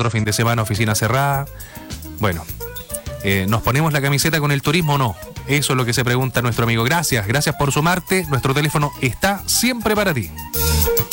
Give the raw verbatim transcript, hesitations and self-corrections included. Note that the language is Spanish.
otro fin de semana oficina cerrada. Bueno, eh, ¿nos ponemos la camiseta con el turismo o no? Eso es lo que se pregunta nuestro amigo. Gracias, gracias por sumarte. Nuestro teléfono está siempre para ti.